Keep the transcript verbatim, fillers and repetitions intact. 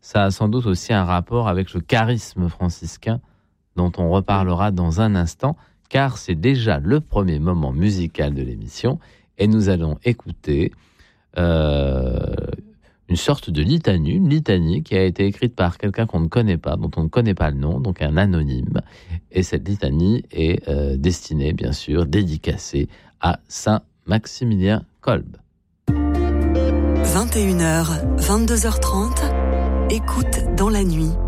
ça a sans doute aussi un rapport avec le charisme franciscain dont on reparlera dans un instant, car c'est déjà le premier moment musical de l'émission et nous allons écouter euh, une sorte de litanie, une litanie qui a été écrite par quelqu'un qu'on ne connaît pas, dont on ne connaît pas le nom, donc un anonyme. Et cette litanie est euh, destinée, bien sûr, dédicacée à Saint Maximilien Kolbe. vingt et une heures, vingt-deux heures trente, écoute dans la nuit.